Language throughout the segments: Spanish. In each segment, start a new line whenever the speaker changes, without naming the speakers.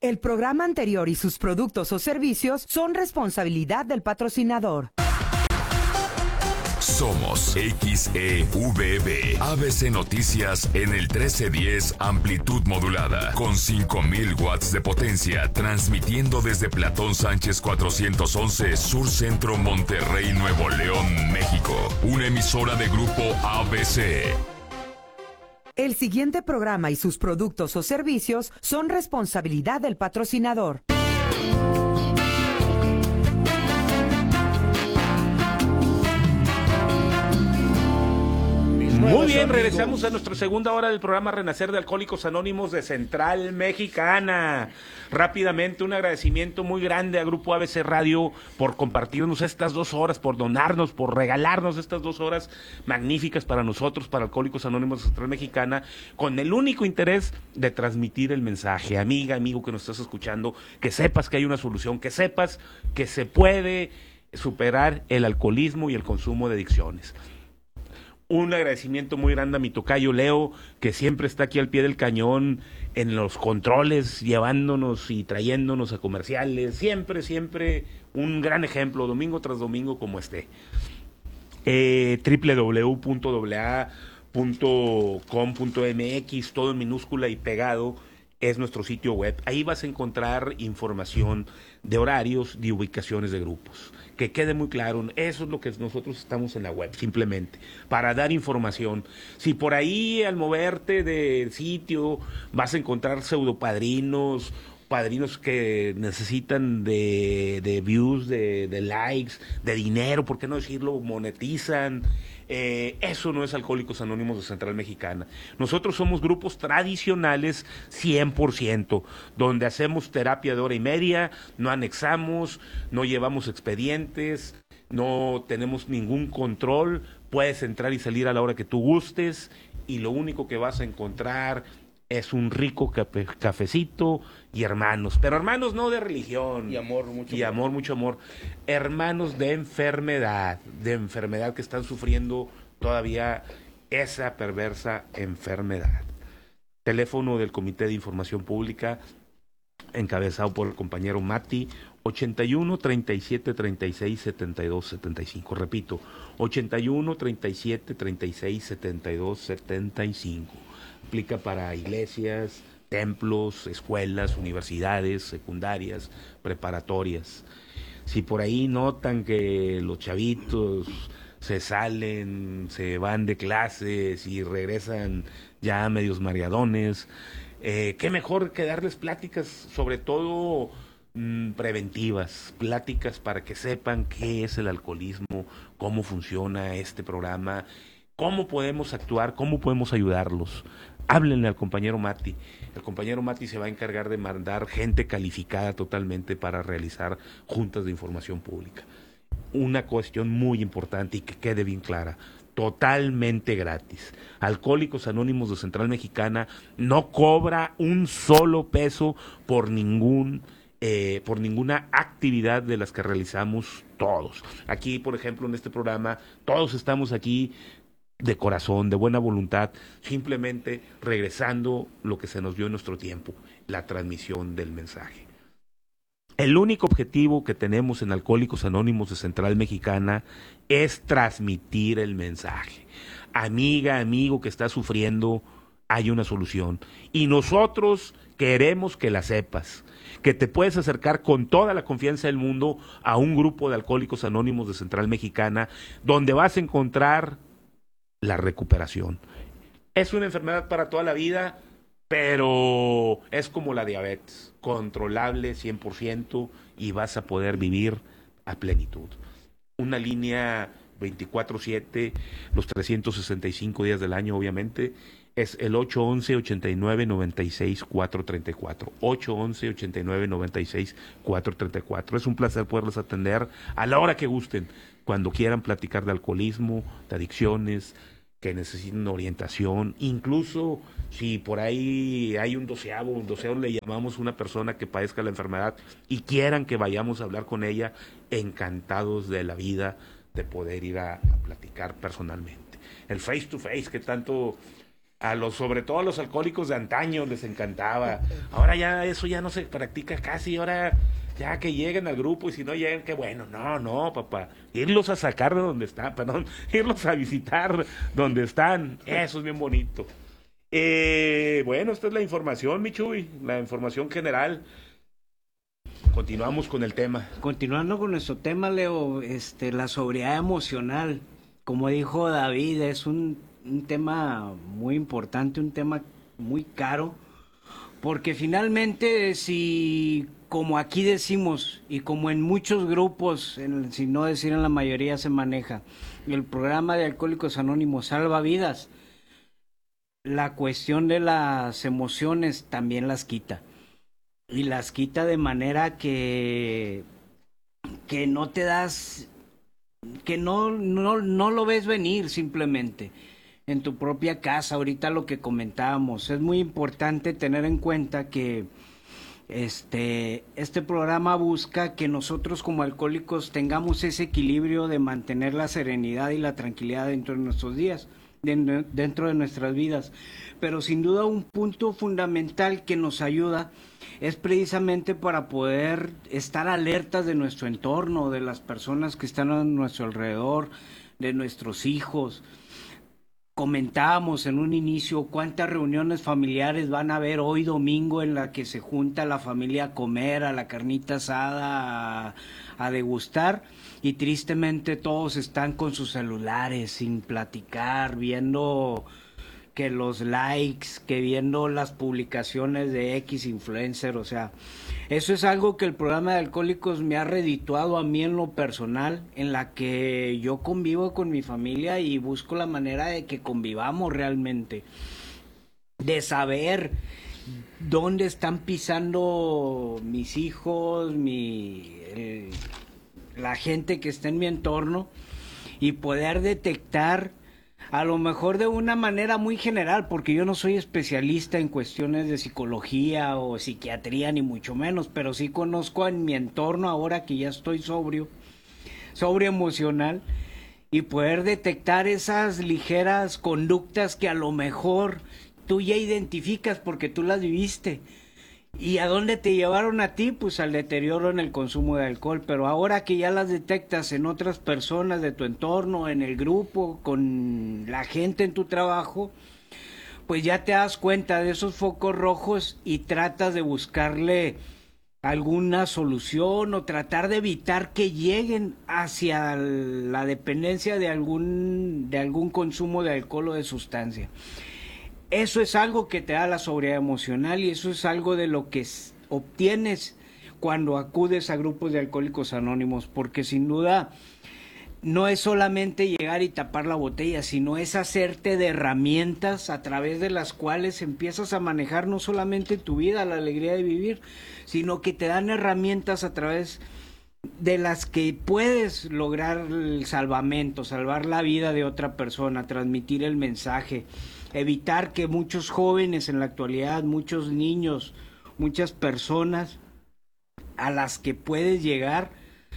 El programa anterior y sus productos o servicios son responsabilidad del patrocinador.
Somos XEVB, ABC Noticias en el 1310 amplitud modulada, con 5000 watts de potencia, transmitiendo desde Platón Sánchez 411, Sur Centro, Monterrey, Nuevo León, México. Una emisora de Grupo ABC.
El siguiente programa y sus productos o servicios son responsabilidad del patrocinador.
Muy bien, regresamos a nuestra segunda hora del programa Renacer de Alcohólicos Anónimos de Central Mexicana. Rápidamente, un agradecimiento muy grande a Grupo ABC Radio por compartirnos estas 2 horas, por donarnos, por regalarnos estas 2 horas magníficas para nosotros, para Alcohólicos Anónimos de Central Mexicana, con el único interés de transmitir el mensaje. Amiga, amigo que nos estás escuchando, que sepas que hay una solución, que sepas que se puede superar el alcoholismo y el consumo de adicciones. Un agradecimiento muy grande a mi tocayo Leo, que siempre está aquí al pie del cañón en los controles, llevándonos y trayéndonos a comerciales. Siempre, siempre un gran ejemplo, domingo tras domingo como esté. www.aa.com.mx, todo en minúscula y pegado, es nuestro sitio web. Ahí vas a encontrar información de horarios, de ubicaciones de grupos. Que quede muy claro, eso es lo que nosotros estamos en la web, simplemente, para dar información. Si por ahí al moverte del sitio vas a encontrar pseudopadrinos, padrinos que necesitan de views, de likes, de dinero, ¿por qué no decirlo? Monetizan. Eso no es Alcohólicos Anónimos de Central Mexicana. Nosotros somos grupos tradicionales 100%, donde hacemos terapia de 1.5 horas, no anexamos, no llevamos expedientes, no tenemos ningún control, puedes entrar y salir a la hora que tú gustes, y lo único que vas a encontrar es un rico cafecito y hermanos, pero hermanos no de religión.
Y amor, mucho
y amor, mucho amor. Hermanos de enfermedad que están sufriendo todavía esa perversa enfermedad. Teléfono del Comité de Información Pública, encabezado por el compañero Mati, 81 37 36 72 75. Repito, 81 37 36 72 75. Aplica para iglesias, templos, escuelas, universidades, secundarias, preparatorias. Si por ahí notan que los chavitos se salen, se van de clases y regresan ya medios mareadones, qué mejor que darles pláticas, sobre todo preventivas, pláticas para que sepan qué es el alcoholismo, cómo funciona este programa, cómo podemos actuar, cómo podemos ayudarlos. Háblenle al compañero Mati. El compañero Mati se va a encargar de mandar gente calificada totalmente para realizar juntas de información pública. Una cuestión muy importante y que quede bien clara, totalmente gratis. Alcohólicos Anónimos de Central Mexicana no cobra un solo peso por ninguna actividad de las que realizamos todos. Aquí, por ejemplo, en este programa, todos estamos aquí de corazón, de buena voluntad, simplemente regresando lo que se nos dio en nuestro tiempo, la transmisión del mensaje. El único objetivo que tenemos en Alcohólicos Anónimos de Central Mexicana es transmitir el mensaje. Amiga, amigo que está sufriendo, hay una solución. Y nosotros queremos que la sepas, que te puedes acercar con toda la confianza del mundo a un grupo de Alcohólicos Anónimos de Central Mexicana, donde vas a encontrar la recuperación. Es una enfermedad para toda la vida, pero es como la diabetes, controlable 100% y vas a poder vivir a plenitud. Una línea 24/7, los 365 días del año, obviamente, es el 811-89-96-434. 811-89-96-434. Es un placer poderlos atender a la hora que gusten, cuando quieran platicar de alcoholismo, de adicciones, que necesiten orientación, incluso si por ahí hay un doceavo le llamamos a una persona que padezca la enfermedad y quieran que vayamos a hablar con ella, encantados de la vida de poder ir a platicar personalmente. El face to face que tanto sobre todo a los alcohólicos de antaño les encantaba. Ahora ya eso ya no se practica casi, ahora ya que lleguen al grupo y si no llegan, qué bueno. No, papá, irlos a sacar de donde están, perdón, irlos a visitar donde están, eso es bien bonito. Bueno, esta es la información, mi Chuy, la información general. Continuamos con el tema.
Continuando con nuestro tema, Leo, la sobriedad emocional, como dijo David, es un tema muy importante, un tema muy caro, porque finalmente si, como aquí decimos, y como en muchos grupos, si no decir en la mayoría se maneja, el programa de Alcohólicos Anónimos salva vidas, la cuestión de las emociones también las quita. Y las quita de manera que no te das, que no lo ves venir simplemente en tu propia casa. Ahorita lo que comentábamos, es muy importante tener en cuenta que este programa busca que nosotros como alcohólicos tengamos ese equilibrio de mantener la serenidad y la tranquilidad dentro de nuestros días, dentro de nuestras vidas. Pero sin duda un punto fundamental que nos ayuda es precisamente para poder estar alertas de nuestro entorno, de las personas que están a nuestro alrededor, de nuestros hijos. Comentábamos en un inicio cuántas reuniones familiares van a haber hoy domingo en la que se junta la familia a comer, a la carnita asada, a degustar, y tristemente todos están con sus celulares sin platicar, viendo que los likes, que viendo las publicaciones de X influencer. O sea, eso es algo que el programa de Alcohólicos me ha redituado a mí en lo personal, en la que yo convivo con mi familia y busco la manera de que convivamos realmente, de saber dónde están pisando mis hijos, la gente que está en mi entorno, y poder detectar, a lo mejor de una manera muy general, porque yo no soy especialista en cuestiones de psicología o psiquiatría, ni mucho menos, pero sí conozco en mi entorno, ahora que ya estoy sobrio emocional, y poder detectar esas ligeras conductas que a lo mejor tú ya identificas porque tú las viviste. ¿Y a dónde te llevaron a ti? Pues al deterioro en el consumo de alcohol. Pero ahora que ya las detectas en otras personas de tu entorno, en el grupo, con la gente en tu trabajo, pues ya te das cuenta de esos focos rojos y tratas de buscarle alguna solución o tratar de evitar que lleguen hacia la dependencia de algún consumo de alcohol o de sustancia. Eso es algo que te da la sobriedad emocional, y eso es algo de lo que obtienes cuando acudes a grupos de Alcohólicos Anónimos, porque sin duda no es solamente llegar y tapar la botella, sino es hacerte de herramientas a través de las cuales empiezas a manejar no solamente tu vida, la alegría de vivir, sino que te dan herramientas a través de las que puedes lograr el salvamento, salvar la vida de otra persona, transmitir el mensaje, evitar que muchos jóvenes en la actualidad, muchos niños, muchas personas a las que puedes llegar,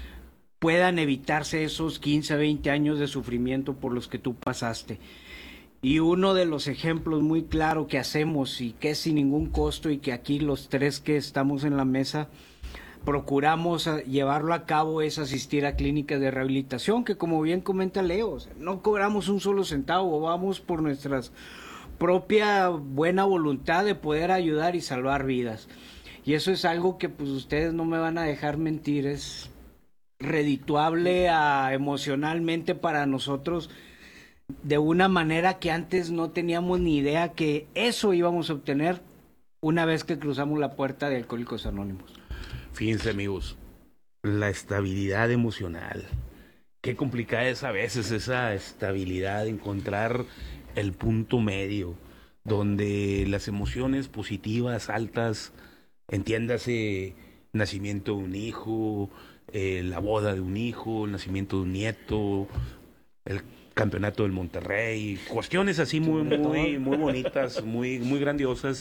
puedan evitarse esos 15, 20 años de sufrimiento por los que tú pasaste. Y uno de los ejemplos muy claro que hacemos, y que es sin ningún costo, y que aquí los tres que estamos en la mesa procuramos llevarlo a cabo, es asistir a clínicas de rehabilitación, que como bien comenta Leo, o sea, no cobramos un solo centavo, vamos por nuestras propia buena voluntad de poder ayudar y salvar vidas. Y eso es algo que pues ustedes no me van a dejar mentir, es redituable emocionalmente para nosotros de una manera que antes no teníamos ni idea que eso íbamos a obtener una vez que cruzamos la puerta de Alcohólicos Anónimos.
Fíjense, amigos, la estabilidad emocional. Qué complicada es a veces esa estabilidad, encontrar el punto medio, donde las emociones positivas, altas, entiéndase, nacimiento de un hijo, la boda de un hijo, el nacimiento de un nieto, el campeonato del Monterrey, cuestiones así muy bonitas, muy grandiosas,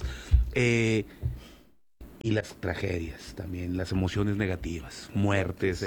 y las tragedias también, las emociones negativas, muertes,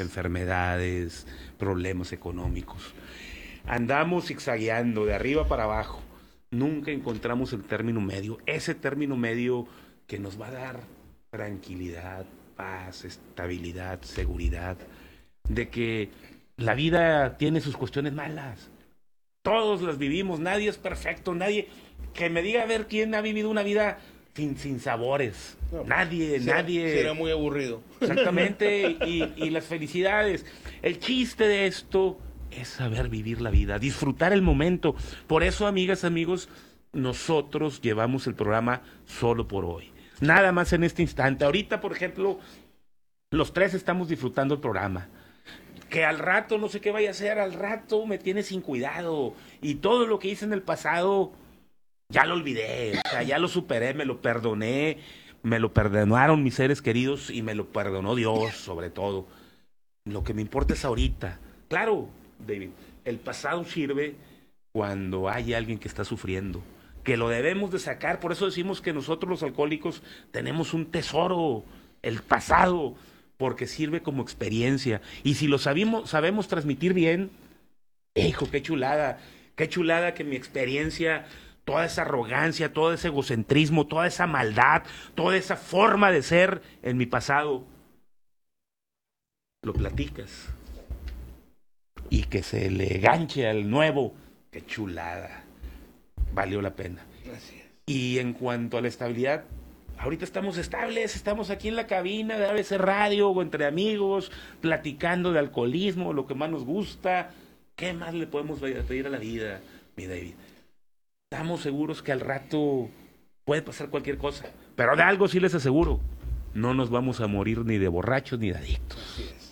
enfermedades, problemas económicos. Andamos zigzagueando de arriba para abajo, nunca encontramos el término medio, ese término medio que nos va a dar tranquilidad, paz, estabilidad, seguridad, de que la vida tiene sus cuestiones malas. Todos las vivimos, nadie es perfecto, nadie que me diga a ver quién ha vivido una vida sin sabores. No, nadie.
Será muy aburrido.
Exactamente, y las felicidades. El chiste de esto es saber vivir la vida, disfrutar el momento. Por eso, amigas, amigos, nosotros llevamos el programa solo por hoy. Nada más en este instante. Ahorita, por ejemplo, los tres estamos disfrutando el programa. Que al rato, no sé qué vaya a hacer, al rato me tiene sin cuidado. Y todo lo que hice en el pasado, ya lo olvidé. O sea, ya lo superé, me lo perdoné, me lo perdonaron mis seres queridos y me lo perdonó Dios, sobre todo. Lo que me importa es ahorita. Claro, David, el pasado sirve cuando hay alguien que está sufriendo, que lo debemos de sacar. Por eso decimos que nosotros los alcohólicos tenemos un tesoro, el pasado, porque sirve como experiencia. Y si lo sabemos transmitir bien, hijo, qué chulada que mi experiencia, toda esa arrogancia, todo ese egocentrismo, toda esa maldad, toda esa forma de ser en mi pasado, lo platicas. Y que se le ganche al nuevo, qué chulada, valió la pena.
Gracias.
Y en cuanto a la estabilidad, ahorita estamos estables, estamos aquí en la cabina de ABC Radio o entre amigos, platicando de alcoholismo, lo que más nos gusta. ¿Qué más le podemos pedir a la vida, mi David? Estamos seguros que al rato puede pasar cualquier cosa, pero de algo sí les aseguro, no nos vamos a morir ni de borrachos ni de adictos.
Así es.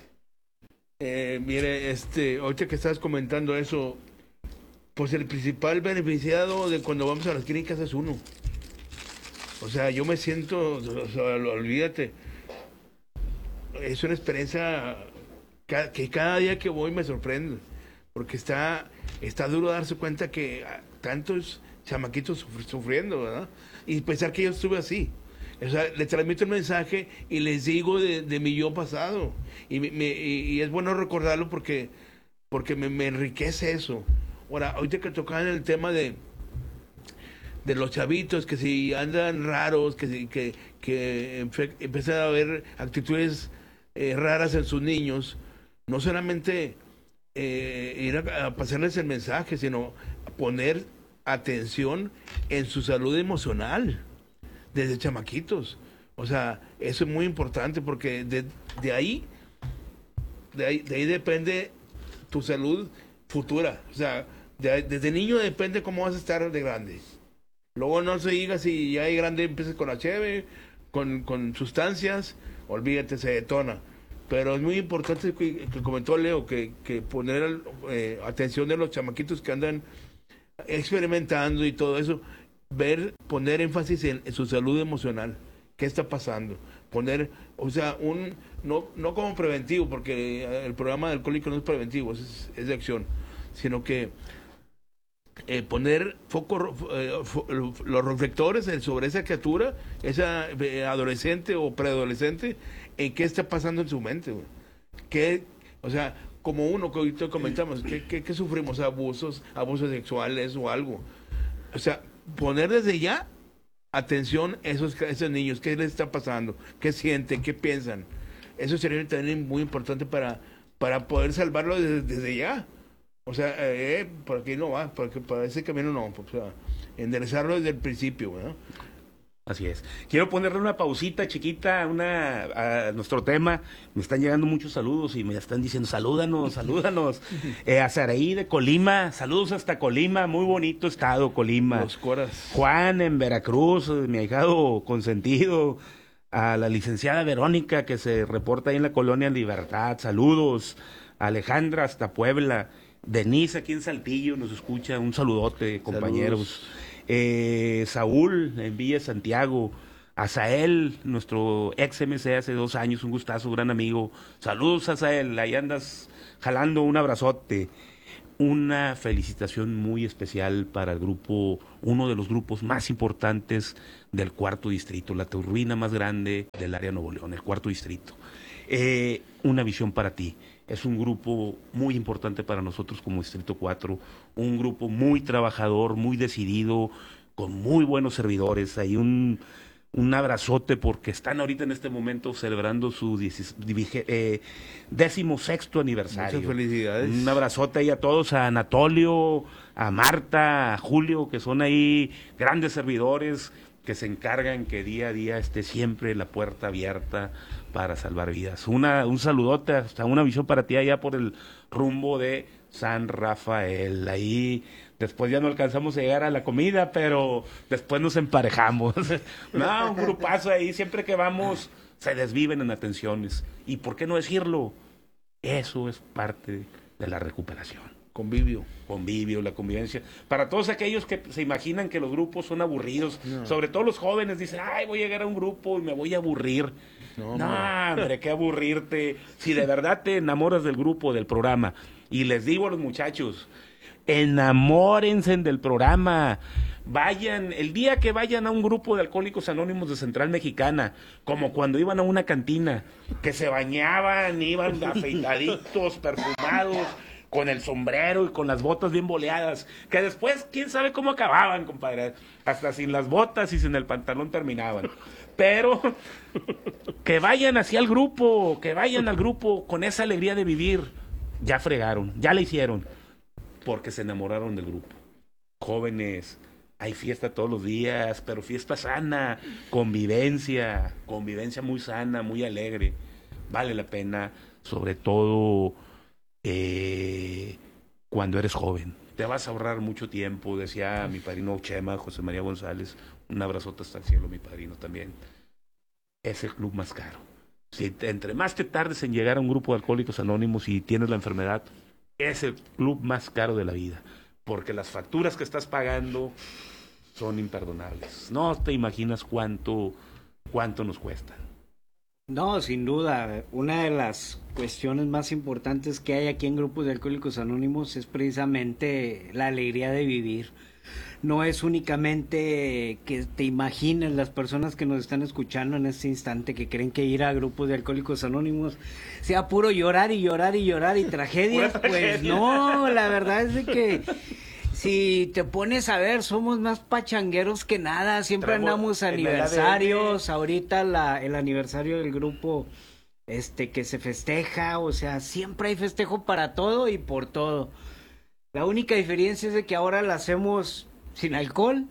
Mire, ahorita que estabas comentando eso, pues el principal beneficiado de cuando vamos a las clínicas es uno. O sea, yo me siento, o sea, olvídate, es una experiencia que cada día que voy me sorprende, porque está duro darse cuenta que tantos chamaquitos sufriendo, ¿verdad? Y pensar que yo estuve así. O sea, les transmito el mensaje y les digo de mi yo pasado. Y es bueno recordarlo porque me enriquece eso. Ahora, ahorita que tocaban el tema de los chavitos, que si andan raros, que empiezan a haber actitudes raras en sus niños, no solamente ir a pasarles el mensaje, sino poner atención en su salud emocional desde chamaquitos. O sea, eso es muy importante porque de ahí depende tu salud futura. O sea, desde niño depende cómo vas a estar de grande. Luego no se diga si ya de grande empiezas con la cheve, con sustancias, olvídate, se detona. Pero es muy importante que comentó Leo, que poner atención de los chamaquitos que andan experimentando y todo eso, poner énfasis en su salud emocional. ¿Qué está pasando? Poner, o sea, no como preventivo, porque el programa de Alcohólico no es preventivo, es de acción, sino que poner los reflectores sobre esa criatura, esa adolescente o preadolescente, en qué está pasando en su mente, güey. O sea, como uno que ahorita comentamos, ¿qué sufrimos? Abusos sexuales o algo. O sea, poner desde ya atención a esos niños, qué les está pasando, qué sienten, qué piensan. Eso sería también muy importante para poder salvarlo desde ya. O sea, por aquí no va, para ese camino no. O sea, enderezarlo desde el principio, ¿no?
Así es. Quiero ponerle una pausita chiquita a nuestro tema. Me están llegando muchos saludos y me están diciendo, salúdanos. A Saraí de Colima, saludos hasta Colima, muy bonito estado, Colima.
Los Coras.
Juan en Veracruz, mi ahijado consentido. A la licenciada Verónica, que se reporta ahí en la Colonia Libertad, saludos. A Alejandra hasta Puebla. Denise aquí en Saltillo nos escucha, un saludote, compañeros. Saúl en Villa Santiago, Azael, nuestro ex MC hace 2 años, un gustazo, gran amigo. Saludos, Azael, ahí andas jalando, un abrazote. una felicitación muy especial para el grupo, uno de los grupos más importantes del cuarto distrito, la turbina más grande del área de Nuevo León, el cuarto distrito. Una visión para ti. Es un grupo muy importante para nosotros como Distrito 4, un grupo muy trabajador, muy decidido, con muy buenos servidores. Hay un abrazote porque están ahorita en este momento celebrando su 16º aniversario.
Muchas felicidades.
Un abrazote ahí a todos, a Anatolio, a Marta, a Julio, que son ahí grandes servidores que se encargan que día a día esté siempre la puerta abierta para salvar vidas. Un saludote, hasta una visión para ti allá por el rumbo de San Rafael. Ahí después ya no alcanzamos a llegar a la comida, pero después nos emparejamos. No, un grupazo ahí, siempre que vamos se desviven en atenciones. ¿Y por qué no decirlo? Eso es parte de la recuperación. Convivio, la convivencia. Para todos aquellos que se imaginan que los grupos son aburridos, sobre todo los jóvenes, dicen, ay, voy a llegar a un grupo y me voy a aburrir. No, hombre, qué aburrirte. Si de verdad te enamoras del grupo, del programa, y les digo a los muchachos, enamórense del programa. Vayan, el día que vayan a un grupo de Alcohólicos Anónimos de Central Mexicana, como cuando iban a una cantina, que se bañaban, iban afeitaditos, perfumados, con el sombrero y con las botas bien boleadas, que después, quién sabe cómo acababan, compadre, hasta sin las botas y sin el pantalón terminaban. Pero que vayan hacia el grupo, que vayan al grupo con esa alegría de vivir. Ya fregaron, ya la hicieron, porque se enamoraron del grupo. Jóvenes, hay fiesta todos los días, pero fiesta sana, convivencia muy sana, muy alegre. Vale la pena, sobre todo cuando eres joven. Te vas a ahorrar mucho tiempo, decía mi padrino Chema, José María González, un abrazote hasta el cielo, mi padrino también. Es el club más caro. Si entre más te tardes en llegar a un grupo de Alcohólicos Anónimos y tienes la enfermedad, es el club más caro de la vida, porque las facturas que estás pagando son imperdonables. No te imaginas cuánto nos cuestan.
No, sin duda, una de las cuestiones más importantes que hay aquí en grupos de Alcohólicos Anónimos es precisamente la alegría de vivir. No es únicamente que te imagines las personas que nos están escuchando en este instante que creen que ir a grupos de Alcohólicos Anónimos sea puro llorar y llorar y llorar y tragedias. Pues no, la verdad es de que si te pones a ver, somos más pachangueros que nada, siempre andamos aniversarios, ahorita el aniversario del grupo que se festeja, o sea, siempre hay festejo para todo y por todo. La única diferencia es de que ahora la hacemos sin alcohol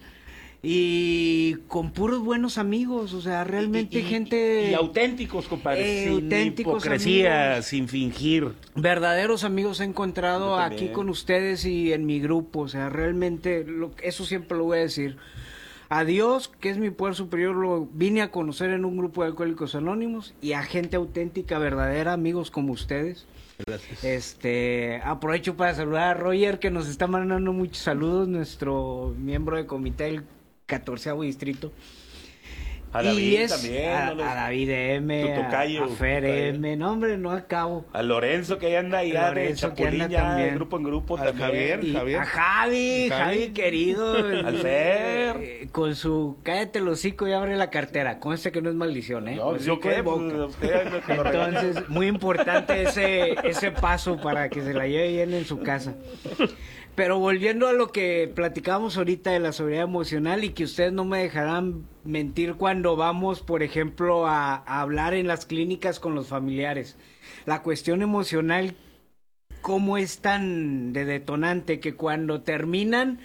y con puros buenos amigos, o sea, realmente gente...
Y auténticos, compadre, sin
auténticos
hipocresía,
amigos,
sin fingir.
Verdaderos amigos he encontrado aquí con ustedes y en mi grupo, o sea, realmente, eso siempre lo voy a decir. A Dios, que es mi poder superior, lo vine a conocer en un grupo de Alcohólicos Anónimos y a gente auténtica, verdadera, amigos como ustedes. Gracias. Aprovecho para saludar a Roger, que nos está mandando muchos saludos, nuestro miembro de comité del 14º distrito.
A David también.
A David M, a Fer M, no hombre, no acabo.
A Lorenzo, que anda ahí de Chapulín, ya de grupo en grupo.
A Javier.
A Javi querido.
Al Fer.
Con su cállate el hocico y abre la cartera. Conste que no es maldición, ¿eh?
No, yo qué,
entonces, muy importante ese paso para que se la lleve bien en su casa. Pero volviendo a lo que platicamos ahorita de la sobriedad emocional y que ustedes no me dejarán mentir cuando vamos, por ejemplo, a hablar en las clínicas con los familiares. La cuestión emocional, cómo es tan de detonante que cuando terminan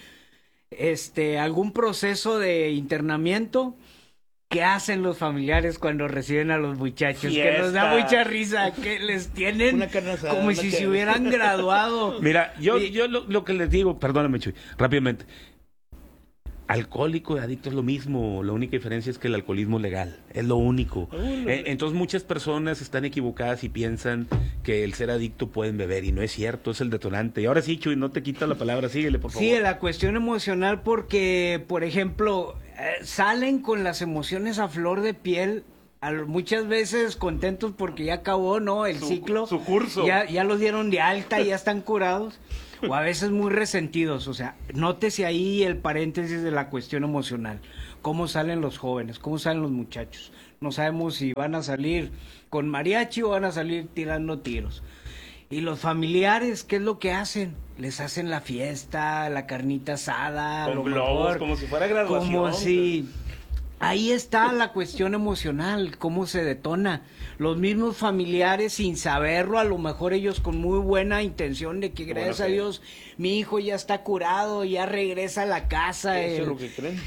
algún proceso de internamiento, ¿qué hacen los familiares cuando reciben a los muchachos?
Fiesta.
Que nos da mucha risa, que les tienen como si se hubieran graduado.
Mira, yo lo que les digo, perdóname, Chuy, rápidamente. Alcohólico y adicto es lo mismo, la única diferencia es que el alcoholismo es legal, es lo único. Entonces muchas personas están equivocadas y piensan que el ser adicto pueden beber y no es cierto, es el detonante. Y ahora sí, Chuy, no te quita la palabra, síguele, por favor.
Sí, la cuestión emocional porque, por ejemplo, salen con las emociones a flor de piel, muchas veces contentos porque ya acabó, ¿no? El ciclo.
Su curso.
Ya los dieron de alta, ya están curados. o a veces muy resentidos. O sea, nótese ahí el paréntesis de la cuestión emocional. Cómo salen los jóvenes, cómo salen los muchachos. No sabemos si van a salir con mariachi o van a salir tirando tiros. Y los familiares, ¿qué es lo que hacen? Les hacen la fiesta, la carnita asada,
Con
lo
globos,
mejor,
como si fuera graduación.
como si... Ahí está la cuestión emocional, cómo se detona. Los mismos familiares, sin saberlo, a lo mejor ellos con muy buena intención de que gracias a Dios mi hijo ya está curado, ya regresa a la casa.
Eso es lo que creen.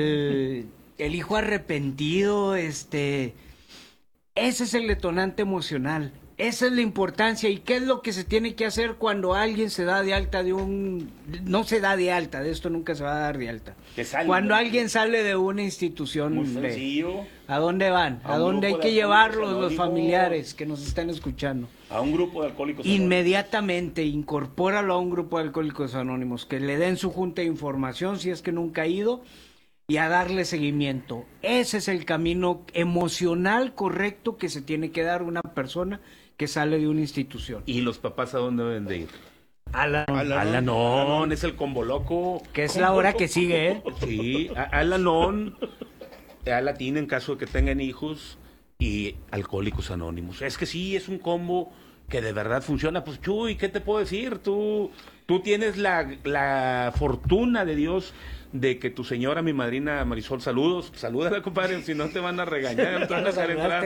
El hijo arrepentido, ese es el detonante emocional. Esa es la importancia. ¿Y qué es lo que se tiene que hacer cuando alguien se da de alta no se da de alta, de esto nunca se va a dar de alta? Cuando alguien sale de una institución,
muy sencillo.
¿A dónde van? ¿A dónde hay que llevarlos los familiares que nos están escuchando?
A un grupo de alcohólicos anónimos.
Inmediatamente, incorpóralo a un grupo de alcohólicos anónimos, que le den su junta de información si es que nunca ha ido, y a darle seguimiento. Ese es el camino emocional correcto que se tiene que dar una persona que sale de una institución.
¿Y los papás a dónde deben de ir?
Al-Anon
es el combo loco.
Que es la hora que sigue, ¿eh?
Sí, Al-Anon, Al-Latín en caso de que tengan hijos, y Alcohólicos Anónimos. Es que sí, es un combo que de verdad funciona. Pues Chuy, ¿qué te puedo decir? Tú tienes la fortuna de Dios de que tu señora, mi madrina Marisol, salúdala, compadre, si no te van a regañar, te van a hacer entrar.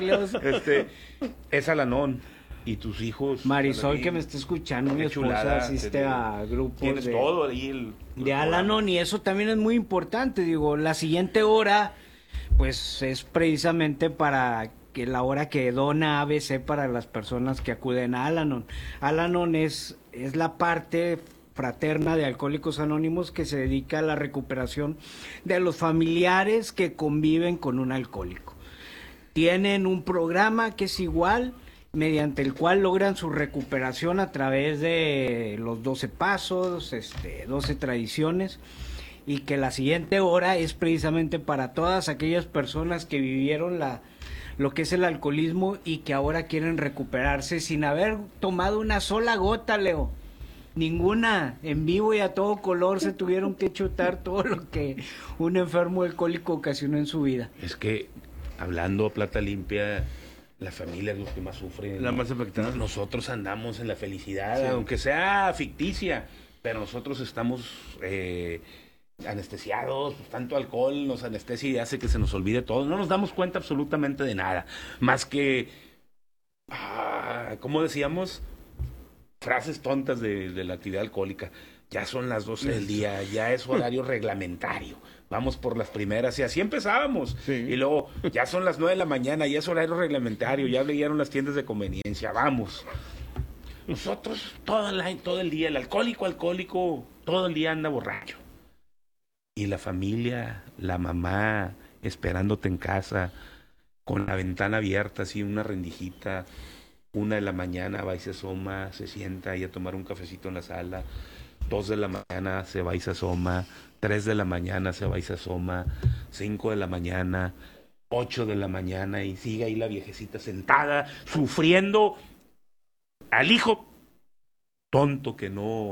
Es Al-Anon. Y tus hijos...
Marisol, que me está escuchando, mi esposa asiste a grupos
tienes todo ahí
de Al-Anon, y eso también es muy importante. Digo, la siguiente hora, pues es precisamente para que la hora que dona ABC para las personas que acuden a Al-Anon. Al-Anon es la parte fraterna de Alcohólicos Anónimos que se dedica a la recuperación de los familiares que conviven con un alcohólico. Tienen un programa que es igual, mediante el cual logran su recuperación a través de los 12 pasos, 12 tradiciones, y que la siguiente hora es precisamente para todas aquellas personas que vivieron lo que es el alcoholismo y que ahora quieren recuperarse sin haber tomado una sola gota, Leo. Ninguna, en vivo y a todo color se tuvieron que chutar todo lo que un enfermo alcohólico ocasionó en su vida.
Es que, hablando a plata limpia, la familia es lo que más sufre.
La más afectada.
Nosotros andamos en la felicidad,
sí,
aunque sea ficticia, pero nosotros estamos anestesiados, pues, tanto alcohol nos anestesia y hace que se nos olvide todo. No nos damos cuenta absolutamente de nada, más que, ¿cómo decíamos? Frases tontas de la actividad alcohólica. Ya son las 12 del día, ya es horario reglamentario. Vamos por las primeras y así empezábamos. Sí. Y luego ya son las 9 de la mañana, ya es horario reglamentario, ya leyeron las tiendas de conveniencia, vamos. Nosotros todo el día, el alcohólico, todo el día anda borracho. Y la familia, la mamá esperándote en casa, con la ventana abierta, así una rendijita. 1 de la mañana va y se asoma, se sienta ahí a tomar un cafecito en la sala. 2 de la mañana se va y se asoma. 3 de la mañana se va y se asoma. 5 de la mañana, 8 de la mañana, y sigue ahí la viejecita sentada, sufriendo al hijo tonto que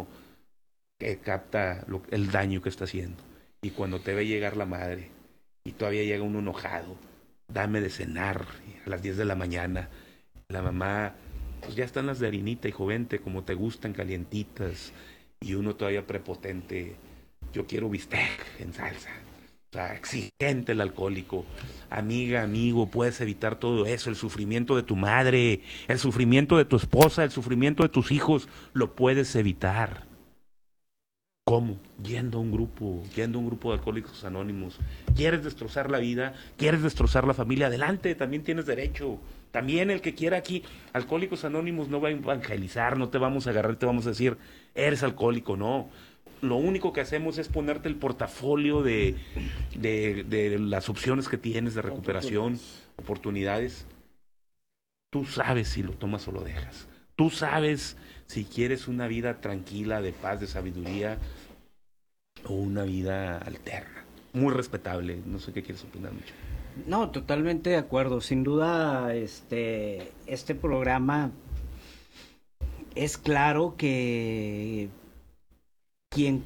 capta el daño que está haciendo. Y cuando te ve llegar la madre, y todavía llega uno enojado, dame de cenar a las 10 de la mañana. La mamá, pues ya están las de harinita, hijo, vente, como te gustan, calientitas. Y uno todavía prepotente, yo quiero bistec en salsa. O sea, exigente el alcohólico. Amiga, amigo, puedes evitar todo eso. El sufrimiento de tu madre, el sufrimiento de tu esposa, el sufrimiento de tus hijos, lo puedes evitar. ¿Cómo? Yendo a un grupo de Alcohólicos Anónimos. ¿Quieres destrozar la vida? ¿Quieres destrozar la familia? Adelante, también tienes derecho. También el que quiera aquí, Alcohólicos Anónimos no va a evangelizar, no te vamos a agarrar, te vamos a decir, eres alcohólico, no. Lo único que hacemos es ponerte el portafolio de las opciones que tienes de recuperación, oportunidades. Tú sabes si lo tomas o lo dejas. Tú sabes si quieres una vida tranquila, de paz, de sabiduría, o una vida alterna. Muy respetable, no sé qué quieres opinar mucho.
No, totalmente de acuerdo. Sin duda, este programa es claro que quien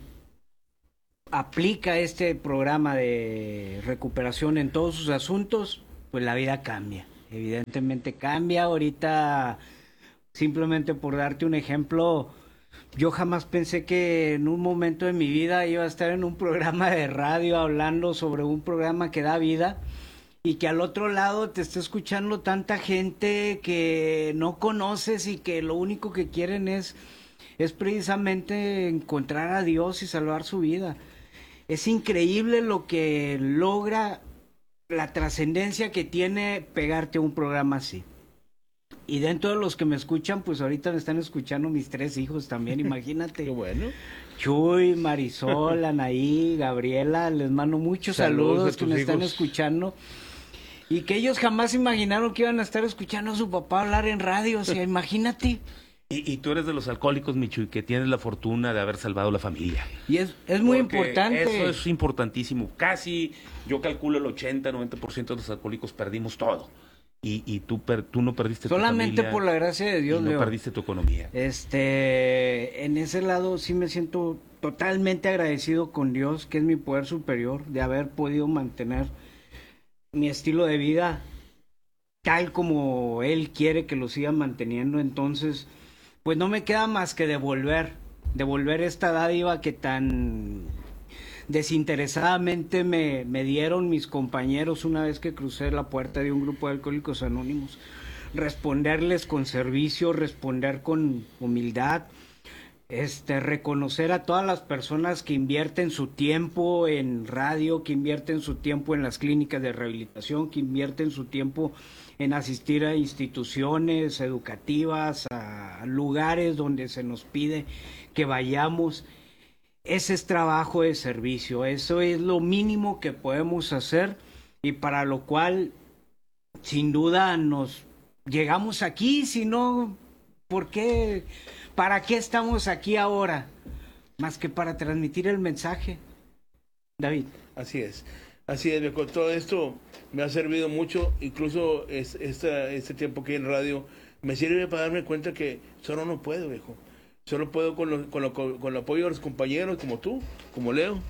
aplica este programa de recuperación en todos sus asuntos, pues la vida cambia. Evidentemente cambia. Ahorita, simplemente por darte un ejemplo, yo jamás pensé que en un momento de mi vida iba a estar en un programa de radio hablando sobre un programa que da vida y que al otro lado te está escuchando tanta gente que no conoces y que lo único que quieren es precisamente encontrar a Dios y salvar su vida. Es increíble lo que logra, la trascendencia que tiene pegarte a un programa así. Y dentro de los que me escuchan, pues ahorita me están escuchando mis 3 hijos también, imagínate.
Qué bueno.
Chuy, Marisol, Anaí, Gabriela, les mando muchos saludos que me están escuchando. Y que ellos jamás imaginaron que iban a estar escuchando a su papá hablar en radio, o sea, imagínate.
Y tú eres de los alcohólicos, Michu, y que tienes la fortuna de haber salvado la familia.
Y es muy
Porque
importante.
Eso es importantísimo. Casi, yo calculo el 80-90% de los alcohólicos perdimos todo. Y tú no perdiste
solamente
tu familia.
Por la gracia de Dios,
y no
Leo.
perdiste tu economía.
En ese lado sí me siento totalmente agradecido con Dios, que es mi poder superior, de haber podido mantener mi estilo de vida tal como Él quiere que lo siga manteniendo. Entonces, pues no me queda más que devolver esta dádiva que tan desinteresadamente me dieron mis compañeros una vez que crucé la puerta de un grupo de Alcohólicos Anónimos. Responderles con servicio, responder con humildad, reconocer a todas las personas que invierten su tiempo en radio, que invierten su tiempo en las clínicas de rehabilitación, que invierten su tiempo en asistir a instituciones educativas, a lugares donde se nos pide que vayamos. Ese es trabajo de servicio, eso es lo mínimo que podemos hacer y para lo cual sin duda nos llegamos aquí. Si no, ¿por qué? ¿Para qué estamos aquí ahora? Más que para transmitir el mensaje. David.
Así es, viejo. Todo esto me ha servido mucho, incluso este tiempo que en radio me sirve para darme cuenta que solo no puedo, viejo. Solo puedo con el apoyo de los compañeros como tú, como Leo,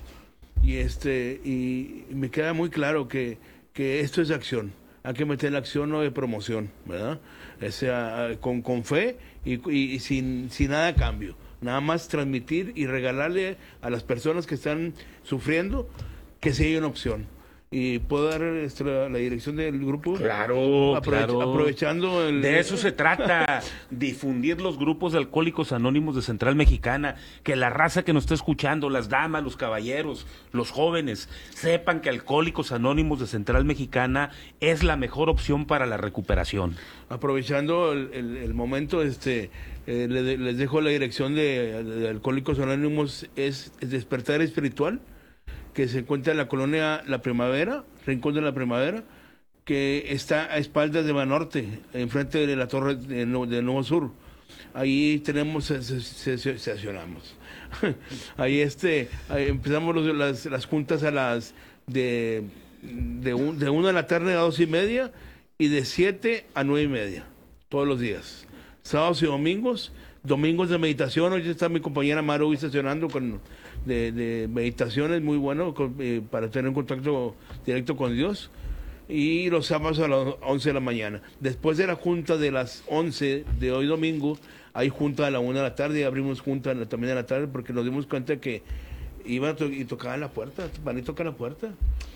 y me queda muy claro que esto es acción. Hay que meter la acción, no de promoción, ¿verdad? O sea, con fe y sin nada a cambio. Nada más transmitir y regalarle a las personas que están sufriendo que sí hay una opción. Y puedo dar la dirección del grupo.
Claro,
aprovechando
de eso se trata, difundir los grupos de Alcohólicos Anónimos de Central Mexicana, que la raza que nos está escuchando, las damas, los caballeros, los jóvenes, sepan que Alcohólicos Anónimos de Central Mexicana es la mejor opción para la recuperación.
Aprovechando el momento, les dejo la dirección de Alcohólicos Anónimos, es Despertar Espiritual, que se encuentra en la colonia La Primavera, Rincón de la Primavera, que está a espaldas de Banorte, enfrente de la torre de Nuevo Sur. Ahí estacionamos. Ahí empezamos las juntas a las de 1 de la tarde a 2:30 y de 7 a 9:30, todos los días. Sábados y domingos de meditación. Hoy está mi compañera Maru estacionando de meditaciones, muy bueno, para tener un contacto directo con Dios. Y los sábados a las 11 de la mañana. Después de la junta de las 11 de hoy domingo, hay junta a la 1 de la tarde y abrimos junta también de la tarde porque nos dimos cuenta que iban y tocaban la puerta, van y tocan la puerta.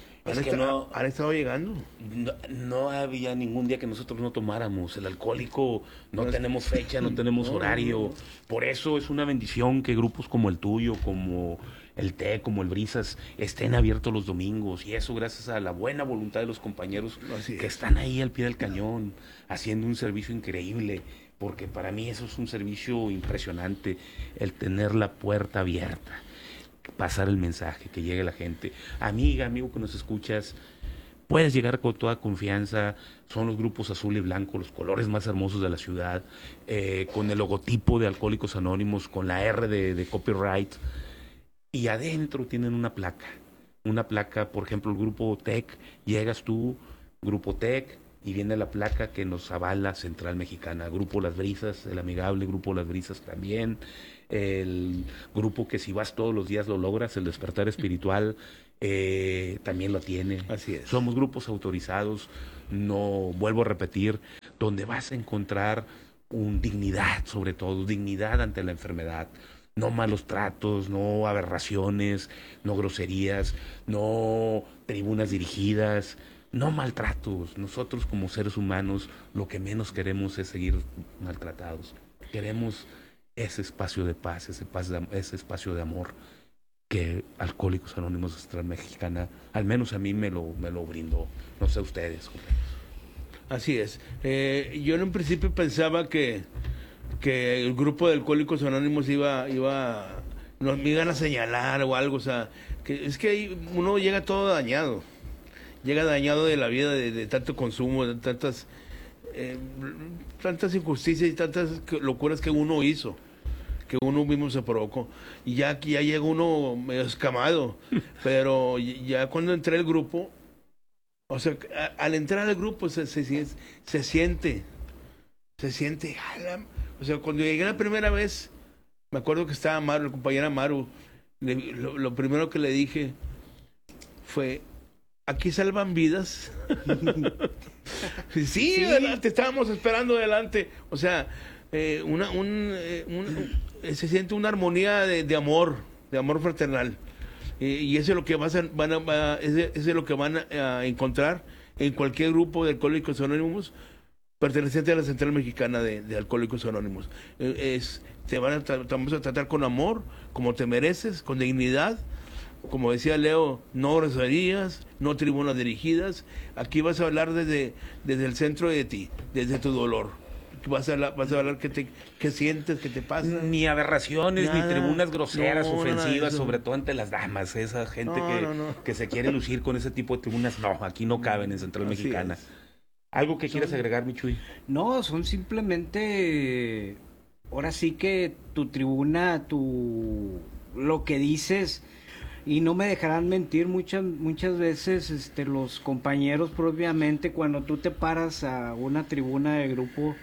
Han estado llegando.
No había ningún día que nosotros no tomáramos. El alcohólico no tenemos fecha, no tenemos horario. Por eso es una bendición que grupos como el tuyo, como el TEC, como el Brisas, estén abiertos los domingos. Y eso gracias a la buena voluntad de los compañeros que están ahí al pie del cañón, haciendo un servicio increíble. Porque para mí eso es un servicio impresionante, el tener la puerta abierta. Pasar el mensaje, que llegue la gente. Amiga, amigo que nos escuchas, puedes llegar con toda confianza. Son los grupos azul y blanco, los colores más hermosos de la ciudad, con el logotipo de Alcohólicos Anónimos, con la R de copyright, y adentro tienen una placa, por ejemplo el grupo TEC. Llegas tú, grupo TEC, y viene la placa que nos avala Central Mexicana, Grupo Las Brisas, el amigable Grupo Las Brisas también, el grupo que si vas todos los días lo logras, el Despertar Espiritual, también lo tiene.
Así es.
Somos grupos autorizados, no vuelvo a repetir, donde vas a encontrar dignidad, sobre todo, dignidad ante la enfermedad. No malos tratos, no aberraciones, no groserías, no tribunas dirigidas, no maltratos. Nosotros como seres humanos lo que menos queremos es seguir maltratados. Queremos ese espacio de paz, ese espacio de amor que Alcohólicos Anónimos Central Mexicana, al menos a mí me lo brindó. No sé ustedes, compañeros.
Así es. Yo en un principio pensaba que el grupo de Alcohólicos Anónimos nos me iban a señalar o algo, o sea, que es que ahí uno llega todo dañado. Llega dañado de la vida, de tanto consumo, de tantas injusticias y tantas locuras que uno hizo, que uno mismo se provocó. Y ya llega uno medio escamado, pero ya cuando entré al grupo, o sea, al entrar al grupo se siente, o sea, cuando llegué la primera vez, me acuerdo que estaba Maru, la compañera Maru, lo primero que le dije fue: ¿aquí salvan vidas? Sí, te estábamos esperando adelante. O sea, se siente una armonía de amor fraternal. Y eso es lo que es lo que van a encontrar en cualquier grupo de Alcohólicos Anónimos perteneciente a la Central Mexicana de Alcohólicos Anónimos. Vamos a tratar con amor, como te mereces, con dignidad. Como decía Leo, no groserías, no tribunas dirigidas. Aquí vas a hablar desde el centro de ti, desde tu dolor. Vas a hablar qué sientes, qué te pasa.
Ni aberraciones, ni tribunas groseras, ofensivas,
nada,
sobre todo ante las damas. Esa gente que se quiere lucir con ese tipo de tribunas, no, aquí no caben en Central
Así
Mexicana.
es.
¿Algo que quieras agregar, Michuy?
No, son simplemente, ahora sí que tu tribuna, lo que dices, y no me dejarán mentir, muchas veces los compañeros propiamente, cuando tú te paras a una tribuna de grupo,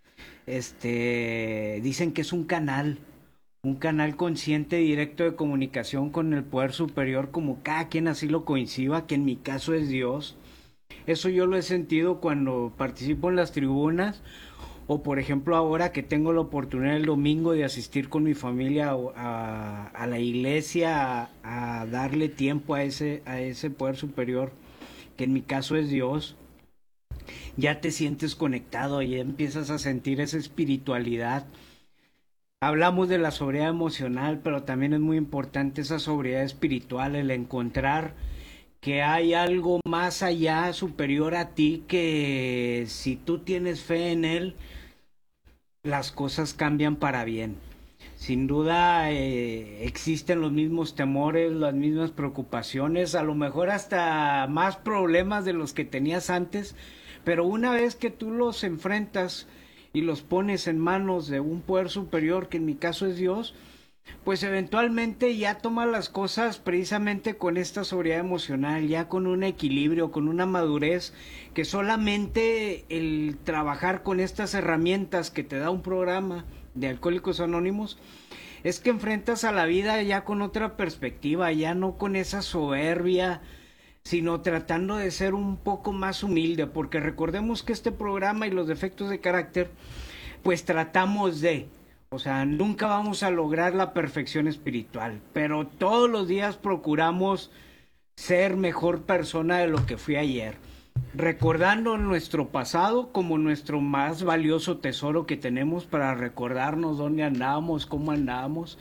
dicen que es un canal consciente directo de comunicación con el poder superior, como cada quien así lo coincida, que en mi caso es Dios. Eso yo lo he sentido cuando participo en las tribunas, o por ejemplo ahora que tengo la oportunidad el domingo de asistir con mi familia a la iglesia, a darle tiempo a ese poder superior, que en mi caso es Dios. Ya te sientes conectado, ya empiezas a sentir esa espiritualidad. Hablamos de la sobriedad emocional, pero también es muy importante esa sobriedad espiritual, el encontrar que hay algo más allá, superior a ti, que si tú tienes fe en él, las cosas cambian para bien. Sin duda existen los mismos temores, las mismas preocupaciones, a lo mejor hasta más problemas de los que tenías antes, pero una vez que tú los enfrentas y los pones en manos de un poder superior, que en mi caso es Dios, pues eventualmente ya tomas las cosas precisamente con esta sobriedad emocional, ya con un equilibrio, con una madurez, que solamente el trabajar con estas herramientas que te da un programa de Alcohólicos Anónimos, es que enfrentas a la vida ya con otra perspectiva, ya no con esa soberbia, sino tratando de ser un poco más humilde, porque recordemos que este programa y los defectos de carácter, pues tratamos de... O sea, nunca vamos a lograr la perfección espiritual, pero todos los días procuramos ser mejor persona de lo que fui ayer, recordando nuestro pasado como nuestro más valioso tesoro que tenemos para recordarnos dónde andábamos, cómo andábamos,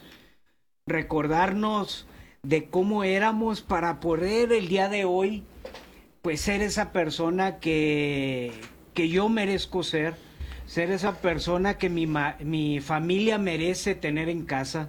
recordarnos de cómo éramos para poder el día de hoy, pues ser esa persona que yo merezco ser esa persona que mi familia merece tener en casa,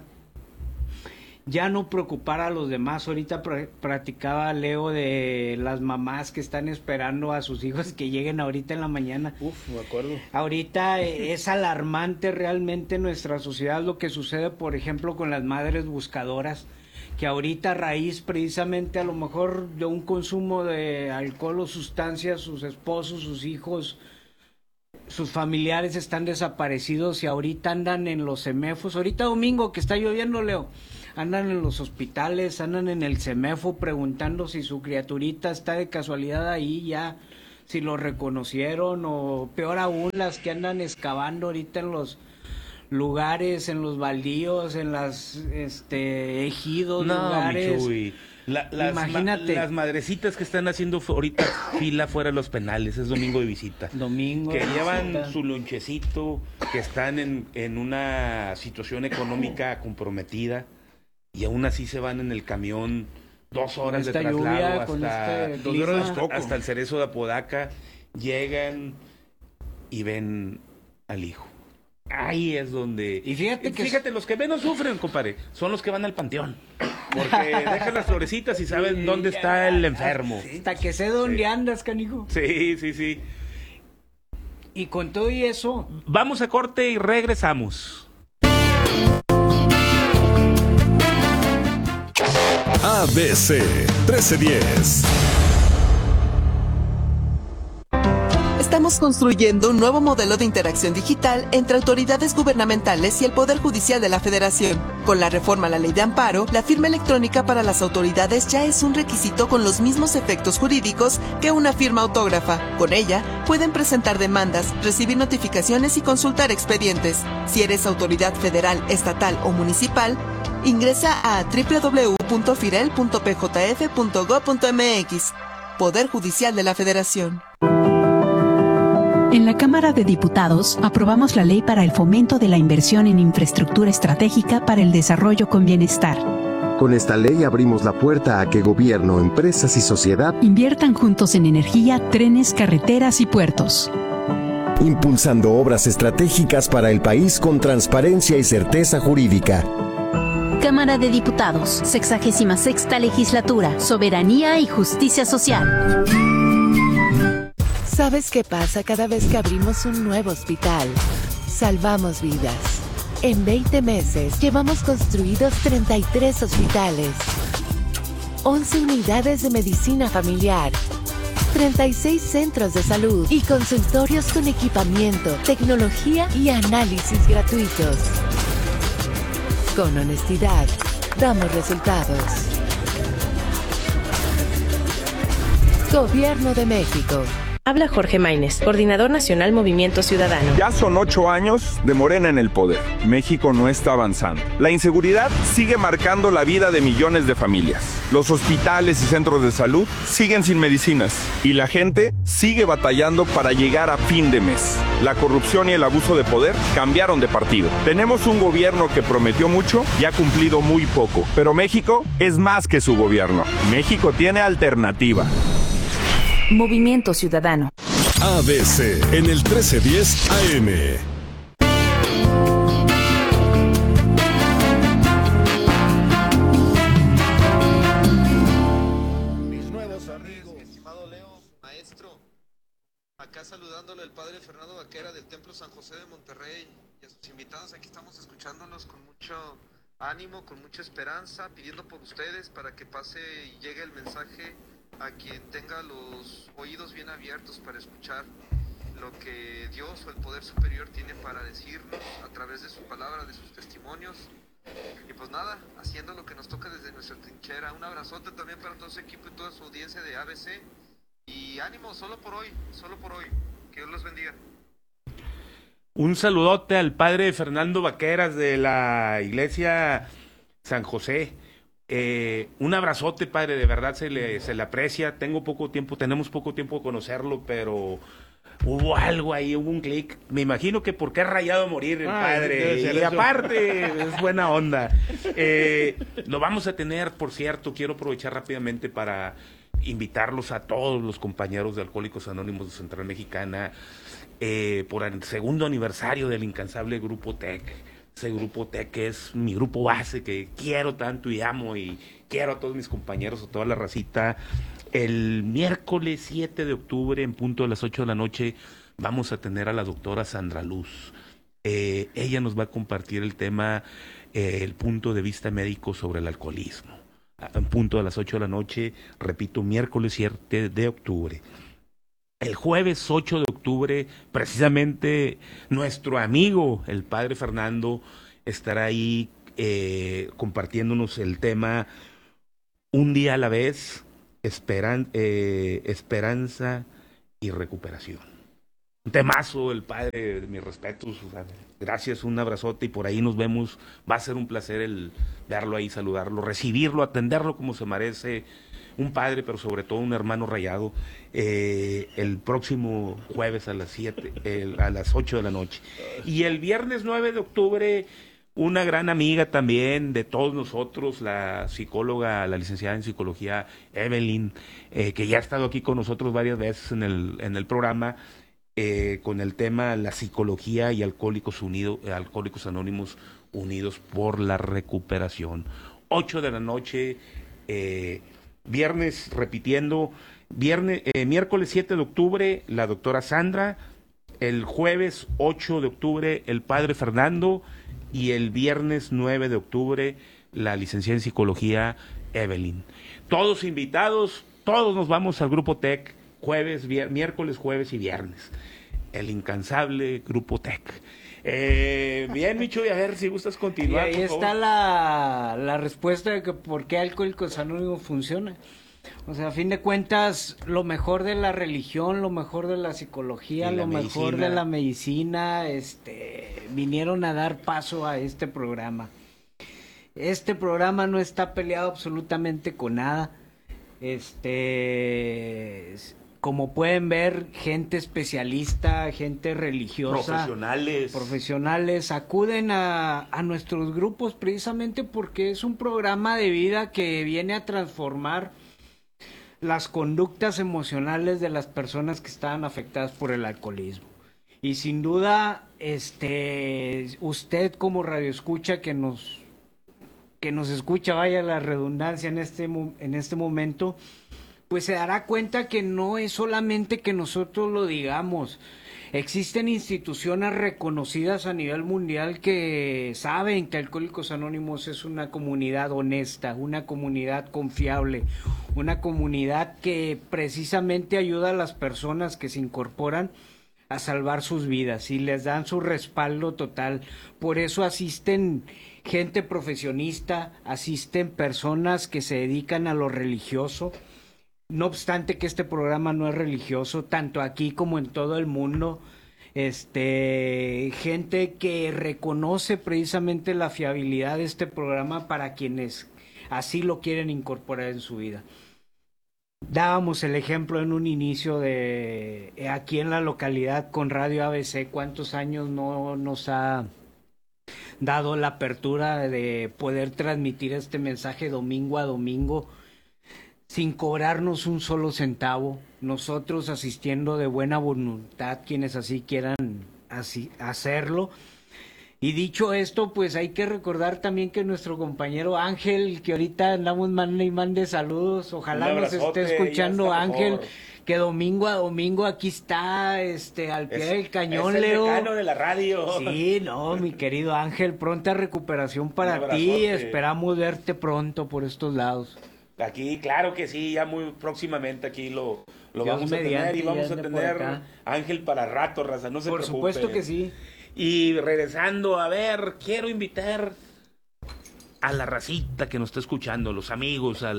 ya no preocupar a los demás. Ahorita platicaba Leo de las mamás que están esperando a sus hijos que lleguen ahorita en la mañana.
Me acuerdo.
Ahorita es alarmante realmente en nuestra sociedad lo que sucede, por ejemplo, con las madres buscadoras, que ahorita a raíz precisamente a lo mejor de un consumo de alcohol o sustancias, sus esposos, sus hijos, sus familiares están desaparecidos y ahorita andan en los CEMEFOS. Ahorita domingo que está lloviendo, Leo, andan en los hospitales, andan en el CEMEFO preguntando si su criaturita está de casualidad ahí ya, si lo reconocieron, o peor aún las que andan excavando ahorita en los lugares, en los baldíos, en las ejidos, lugares.
Chuy,
Imagínate.
las madrecitas que están haciendo ahorita fila fuera de los penales, es domingo de visita.
Domingo.
Que
de
llevan
visita.
su lonchecito, que están en una situación económica comprometida y aún así se van en el camión 2 horas de
esta
traslado
lluvia, con
hasta,
este
2
clima.
horas es poco.
hasta el Cerezo de Apodaca, llegan y ven al hijo. Ahí es donde...
Y fíjate
los que menos sufren, compadre, son los que van al panteón. Porque dejan las florecitas y saben dónde está el enfermo.
Hasta que sé dónde andas, canijo.
Sí.
Y con todo y eso,
Vamos a corte y regresamos.
ABC 1310.
Estamos construyendo un nuevo modelo de interacción digital entre autoridades gubernamentales y el Poder Judicial de la Federación. Con la reforma a la Ley de Amparo, la firma electrónica para las autoridades ya es un requisito con los mismos efectos jurídicos que una firma autógrafa. Con ella, pueden presentar demandas, recibir notificaciones y consultar expedientes. Si eres autoridad federal, estatal o municipal, ingresa a www.firel.pjf.gov.mx. Poder Judicial de la Federación.
En la Cámara de Diputados aprobamos la Ley para el Fomento de la Inversión en Infraestructura Estratégica para el Desarrollo con Bienestar.
Con esta ley abrimos la puerta a que gobierno, empresas y sociedad
Inviertan juntos en energía, trenes, carreteras y puertos.
impulsando obras estratégicas para el país con transparencia y certeza jurídica.
Cámara de Diputados, 66ª Legislatura, Soberanía y Justicia Social.
¿Sabes qué pasa cada vez que abrimos un nuevo hospital? Salvamos vidas. En 20 meses llevamos construidos 33 hospitales, 11 unidades de medicina familiar, 36 centros de salud y consultorios con equipamiento, tecnología y análisis gratuitos. Con honestidad, damos resultados. Gobierno de México.
Habla Jorge Maínez, Coordinador Nacional Movimiento Ciudadano.
Ya son 8 años de Morena en el poder. México no está avanzando. La inseguridad sigue marcando la vida de millones de familias. Los hospitales y centros de salud siguen sin medicinas. Y la gente sigue batallando para llegar a fin de mes. La corrupción y el abuso de poder cambiaron de partido. Tenemos un gobierno que prometió mucho y ha cumplido muy poco. Pero México es más que su gobierno. México tiene alternativa.
Movimiento Ciudadano.
ABC en el 1310 AM.
Mis nuevos amigos. Estimado Leo, maestro, acá saludándole al padre Fernando Vaquera del Templo San José de Monterrey y a sus invitados. Aquí estamos escuchándolos con mucho ánimo, con mucha esperanza, pidiendo por ustedes para que pase y llegue el mensaje a quien tenga los oídos bien abiertos para escuchar lo que Dios o el poder superior tiene para decirnos a través de su palabra, de sus testimonios. Y pues nada, haciendo lo que nos toca desde nuestra trinchera. Un abrazote también para todo su equipo y toda su audiencia de ABC. Y ánimo, solo por hoy. Que Dios los bendiga.
Un saludote al padre Fernando Vaqueras de la iglesia San José. Un abrazote, padre, de verdad se le aprecia. Tenemos poco tiempo de conocerlo, pero hubo algo ahí, hubo un clic. Me imagino que porque es rayado a morir el padre. Y
eso.
aparte, es buena onda. Lo vamos a tener, por cierto, quiero aprovechar rápidamente para invitarlos a todos los compañeros de Alcohólicos Anónimos de Central Mexicana por el 2º aniversario del incansable Grupo TEC. Ese Grupo TEC que es mi grupo base, que quiero tanto y amo, y quiero a todos mis compañeros, a toda la racita. El miércoles 7 de octubre, en punto de las 8 de la noche, vamos a tener a la doctora Sandra Luz. Ella nos va a compartir el tema, el punto de vista médico sobre el alcoholismo. en punto de las 8 de la noche, repito, miércoles 7 de octubre. El jueves 8 de octubre, precisamente nuestro amigo, el padre Fernando, estará ahí compartiéndonos el tema Un día a la vez, esperanza y recuperación. Un temazo, el padre, mis respetos, gracias, un abrazote y por ahí nos vemos. Va a ser un placer el verlo ahí, saludarlo, recibirlo, atenderlo como se merece, un padre, pero sobre todo un hermano rayado, el próximo jueves a las 8 de la noche. Y el viernes 9 de octubre, una gran amiga también de todos nosotros, la psicóloga, la licenciada en psicología Evelyn, que ya ha estado aquí con nosotros varias veces en el programa, con el tema la psicología y Alcohólicos Anónimos Unidos por la Recuperación. 8 de la noche, viernes, repitiendo, miércoles 7 de octubre, la doctora Sandra, el jueves 8 de octubre, el padre Fernando, y el viernes 9 de octubre, la licenciada en psicología Evelyn. Todos invitados, todos nos vamos al Grupo TEC, miércoles, jueves y viernes. El incansable Grupo TEC. Bien, Micho, y a ver si gustas continuar.
Y ahí está la respuesta de que por qué Alcohólicos Anónimos funciona. O sea, a fin de cuentas, lo mejor de la religión, lo mejor de la psicología, lo mejor de la medicina, vinieron a dar paso a este programa. Este programa no está peleado absolutamente con nada. Como pueden ver, gente especialista, gente religiosa, profesionales acuden a nuestros grupos precisamente porque es un programa de vida que viene a transformar las conductas emocionales de las personas que estaban afectadas por el alcoholismo. Y sin duda, usted como radioescucha que nos escucha, vaya la redundancia en este momento, pues se dará cuenta que no es solamente que nosotros lo digamos. Existen instituciones reconocidas a nivel mundial que saben que Alcohólicos Anónimos es una comunidad honesta, una comunidad confiable, una comunidad que precisamente ayuda a las personas que se incorporan a salvar sus vidas y les dan su respaldo total. Por eso asisten gente profesionista, asisten personas que se dedican a lo religioso. No obstante que este programa no es religioso, tanto aquí como en todo el mundo, gente que reconoce precisamente la fiabilidad de este programa para quienes así lo quieren incorporar en su vida. Dábamos el ejemplo en un inicio de aquí en la localidad con Radio ABC, cuántos años no nos ha dado la apertura de poder transmitir este mensaje domingo a domingo, sin cobrarnos un solo centavo, nosotros asistiendo de buena voluntad, quienes así quieran hacerlo. Y dicho esto, pues hay que recordar también que nuestro compañero Ángel, que ahorita andamos mande saludos, ojalá nos esté escuchando Ángel, que domingo a domingo aquí está al pie del cañón,
es el
Leo.
decano de la radio.
Sí, no, mi querido Ángel, pronta recuperación para ti, esperamos verte pronto por estos lados.
Aquí, claro que sí, ya muy próximamente aquí lo vamos a tener y vamos a tener Ángel para rato, raza, no se preocupe.
Por supuesto que sí.
Y regresando, a ver, quiero invitar a la racita que nos está escuchando, a los amigos, a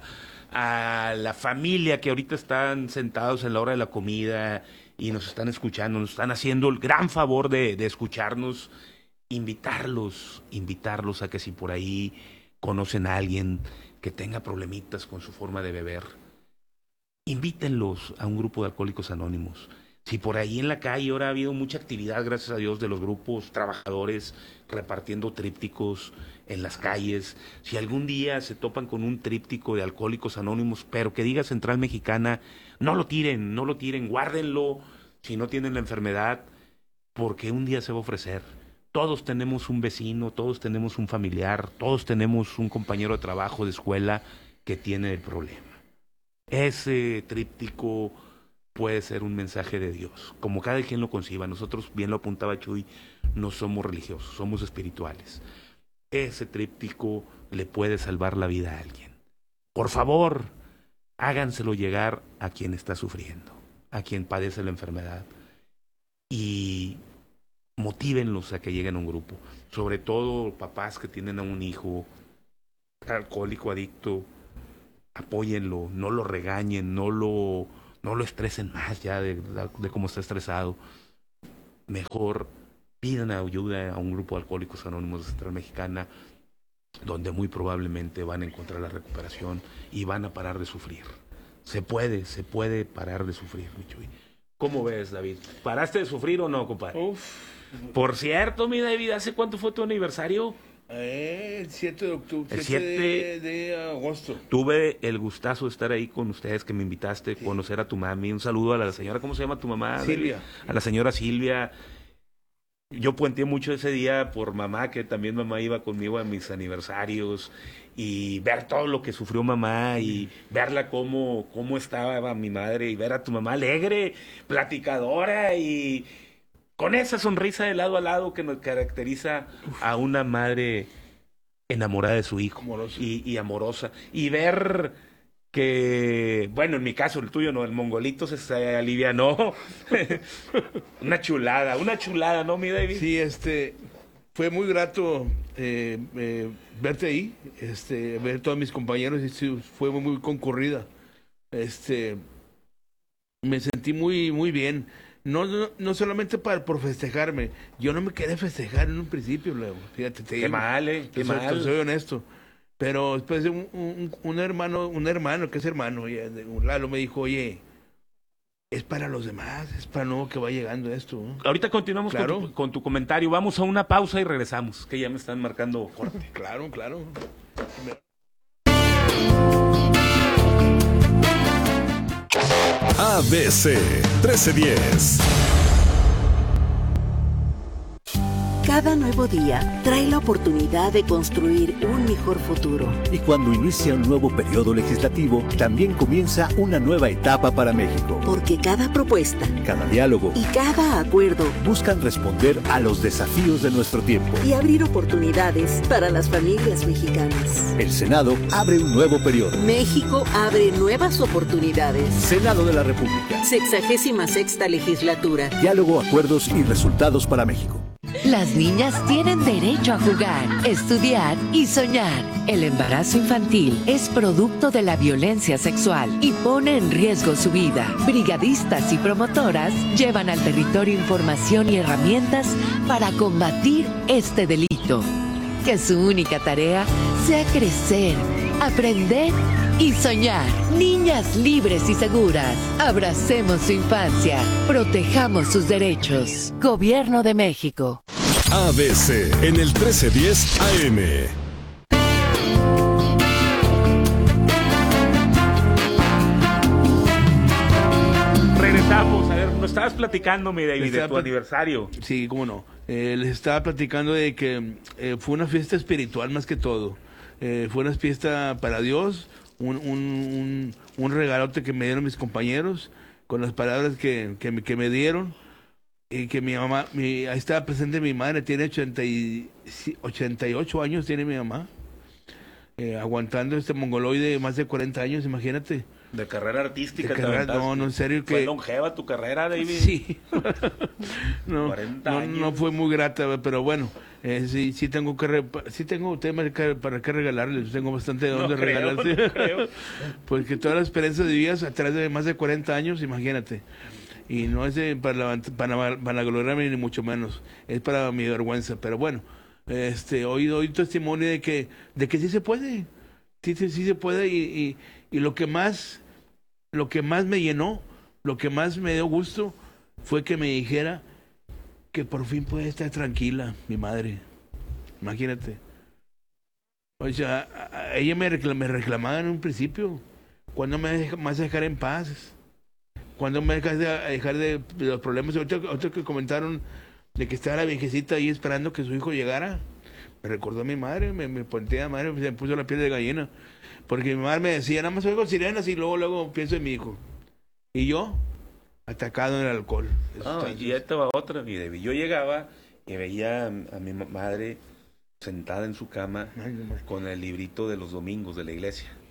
la familia que ahorita están sentados en la hora de la comida y nos están escuchando, nos están haciendo el gran favor de escucharnos, invitarlos a que si por ahí conocen a alguien que tenga problemitas con su forma de beber, invítenlos a un grupo de Alcohólicos Anónimos. Si por ahí en la calle ahora ha habido mucha actividad, gracias a Dios, de los grupos trabajadores repartiendo trípticos en las calles, si algún día se topan con un tríptico de Alcohólicos Anónimos, pero que diga Central Mexicana, no lo tiren, guárdenlo si no tienen la enfermedad, porque un día se va a ofrecer. Todos tenemos un vecino, todos tenemos un familiar, todos tenemos un compañero de trabajo, de escuela, que tiene el problema. Ese tríptico puede ser un mensaje de Dios, como cada quien lo conciba. Nosotros, bien lo apuntaba Chuy, no somos religiosos, somos espirituales. Ese tríptico le puede salvar la vida a alguien. por favor, háganselo llegar a quien está sufriendo, a quien padece la enfermedad. Y motívenlos a que lleguen a un grupo. Sobre todo papás que tienen a un hijo alcohólico, adicto, apóyenlo, no lo regañen, no lo estresen más ya de cómo está estresado. Mejor pidan ayuda a un grupo de Alcohólicos Anónimos de Central Mexicana, donde muy probablemente van a encontrar la recuperación y van a parar de sufrir. Se puede parar de sufrir, mi Chuy. ¿Cómo ves, David? ¿Paraste de sufrir o no, compadre? Por cierto, mi David, ¿hace cuánto fue tu aniversario?
El 7 de octubre.
El 7
de agosto.
Tuve el gustazo de estar ahí con ustedes, que me invitaste a conocer a tu mami. Un saludo a la señora, ¿cómo se llama tu mamá?
Silvia.
A la señora Silvia. Yo puenteé mucho ese día por mamá, que también mamá iba conmigo a mis aniversarios, y ver todo lo que sufrió mamá y verla cómo estaba mi madre, y ver a tu mamá alegre, platicadora y con esa sonrisa de lado a lado que nos caracteriza a una madre enamorada de su hijo y amorosa. Y ver que, bueno, en mi caso, el tuyo no, el mongolito se alivianó. Una chulada, ¿no, mi David?
Sí, fue muy grato verte ahí, ver todos mis compañeros, fue muy concurrida. Me sentí muy bien. No solamente por festejarme, yo no me quería festejar en un principio, luego, fíjate.
Qué mal, qué mal.
Soy honesto. Pero después un hermano, que es hermano, un Lalo me dijo, oye, es para los demás, es para no que va llegando esto, ¿no?
Ahorita continuamos con tu comentario. Vamos a una pausa y regresamos, que ya me están marcando corte.
Claro.
ABC 1310.
Cada nuevo día trae la oportunidad de construir un mejor futuro.
Y cuando inicia un nuevo periodo legislativo, también comienza una nueva etapa para México.
Porque cada propuesta,
cada diálogo
y cada acuerdo
buscan responder a los desafíos de nuestro tiempo
y abrir oportunidades para las familias mexicanas.
El Senado abre un nuevo periodo.
México abre nuevas oportunidades.
Senado de la República.
66ª legislatura.
Diálogo, acuerdos y resultados para México.
Las niñas tienen derecho a jugar, estudiar y soñar. El embarazo infantil es producto de la violencia sexual y pone en riesgo su vida. Brigadistas y promotoras llevan al territorio información y herramientas para combatir este delito. Que su única tarea sea crecer, aprender y soñar. Niñas libres y seguras. Abracemos su infancia. Protejamos sus derechos. Gobierno de México.
ABC en el 1310 AM.
Regresamos. A ver, nos estabas platicando, mi David, de tu aniversario.
Sí, cómo no. Les estaba platicando de que fue una fiesta espiritual más que todo. Fue una fiesta para Dios, un regalote que me dieron mis compañeros, con las palabras que me dieron, y que mi mamá, ahí estaba presente mi madre, tiene 88 años, tiene mi mamá, aguantando este mongoloide de más de 40 años, imagínate.
De carrera artística.
No, en serio que...
¿Fue longeva tu carrera, David?
Sí.
40 años.
No fue muy grata, pero bueno, sí tengo temas para qué regalarles, tengo bastante de dónde regalarles.
No creo.
Porque toda la experiencia de vidas atrás de más de 40 años, imagínate. Y no es para gloriarme ni mucho menos, es para mi vergüenza. Pero bueno, hoy doy testimonio de que sí se puede. Sí se puede, y lo que más me llenó, lo que más me dio gusto fue que me dijera que por fin puede estar tranquila mi madre. Imagínate. O sea, ella me reclamaba en un principio, ¿cuándo me vas a dejar en paz? ¿Cuándo me dejas de dejar de los problemas? Otro que comentaron de que estaba la viejecita ahí esperando que su hijo llegara. Me recordó a mi madre, me ponté a madre, me puso la piel de gallina. Porque mi madre me decía, nada más oigo sirenas y luego pienso en mi hijo. Y yo, atacado en el alcohol.
Y ya estaba otra, mi David. Yo llegaba y veía a mi madre sentada en su cama con el librito de los domingos de la iglesia.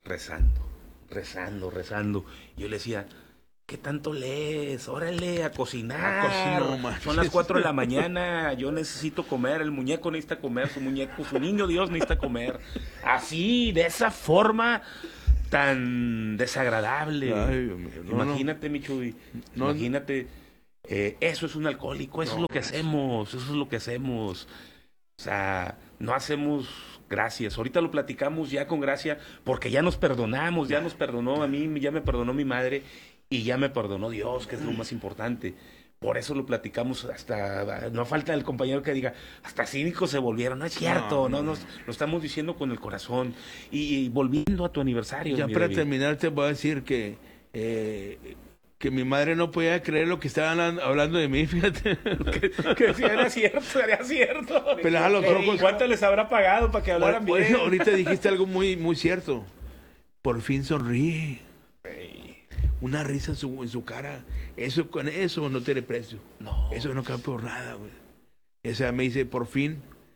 rezando. Yo le decía, ¿qué tanto lees? Órale, a cocinar.
No,
son las 4 de la mañana, yo necesito comer, el muñeco necesita comer, su niño Dios necesita comer. Así, de esa forma tan desagradable.
Ay, Dios mío,
imagínate, mi Chuy, imagínate, eso es un alcohólico, eso es lo que hacemos. O sea, no hacemos gracias. Ahorita lo platicamos ya con Gracia, porque ya nos perdonamos, ya nos perdonó a mí, ya me perdonó mi madre y ya me perdonó Dios, que es lo más importante. Por eso lo platicamos hasta, no falta el compañero que diga, hasta cínicos se volvieron. No es cierto, no lo estamos diciendo con el corazón. Y volviendo a tu aniversario.
Ya para terminar te voy a decir que mi madre no podía creer lo que estaban hablando de mí, fíjate.
que sí, era cierto.
Pelaba los ojos.
¿Cuánto les habrá pagado para que hablaran bien?
Bueno, ahorita dijiste algo muy, muy cierto. Por fin sonríe. Una risa en su cara. Con eso no tiene precio.
No.
Eso no cabe por nada, güey. O sea, me dice, por fin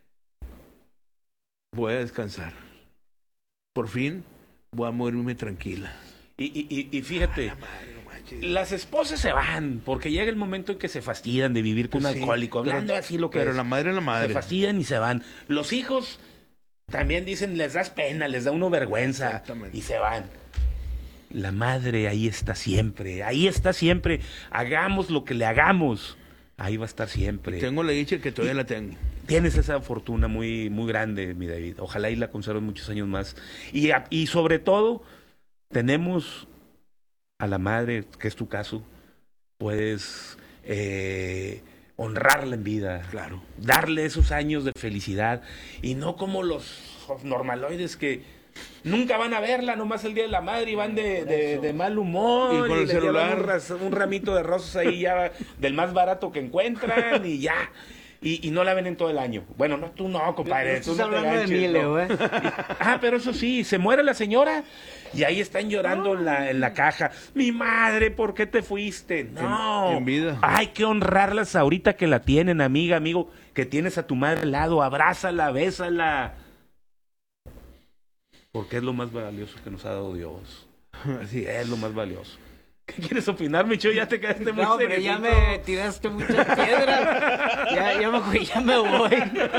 voy a descansar. Por fin voy a morirme tranquila.
Y fíjate, las esposas se van, porque llega el momento en que se fastidian de vivir con un alcohólico, hablando así lo que
pero
es.
la madre es la madre.
Se fastidian y se van. Los hijos también dicen, les das pena, les da uno vergüenza y se van. La madre ahí está siempre. Hagamos lo que le hagamos, ahí va a estar siempre.
Tengo la dicha que todavía la tengo.
Tienes esa fortuna muy, muy grande, mi David. Ojalá y la conserves muchos años más. Y sobre todo, tenemos a la madre, que es tu caso. Puedes honrarla en vida.
Claro.
Darle esos años de felicidad. Y no como los normaloides que nunca van a verla, nomás el día de la madre y van de mal humor.
Y con el celular.
Un ramito de rosas ahí ya del más barato que encuentran y ya. Y no la ven en todo el año. Bueno, no, tú no, compadre.
Estás hablando de mí, Leo, ¿eh?
Pero eso sí, se muere la señora y ahí están llorando en la caja. Mi madre, ¿por qué te fuiste? No.
En vida.
Hay que honrarlas ahorita que la tienen, amiga, amigo, que tienes a tu madre al lado. Abrázala, bésala. Porque es lo más valioso que nos ha dado Dios.
Así
es lo más valioso. ¿Qué quieres opinar, Micho? Ya te quedaste muy
No, pero ya me tiraste muchas piedras. ya me voy.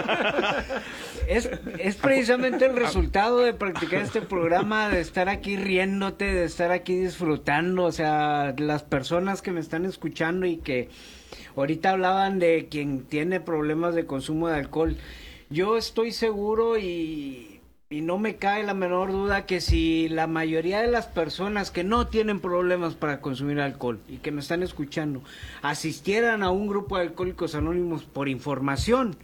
Es precisamente el resultado de practicar este programa, de estar aquí riéndote, de estar aquí disfrutando. O sea, las personas que me están escuchando y que ahorita hablaban de quien tiene problemas de consumo de alcohol. Yo estoy seguro y no me cae la menor duda que si la mayoría de las personas que no tienen problemas para consumir alcohol y que me están escuchando asistieran a un grupo de Alcohólicos Anónimos por información,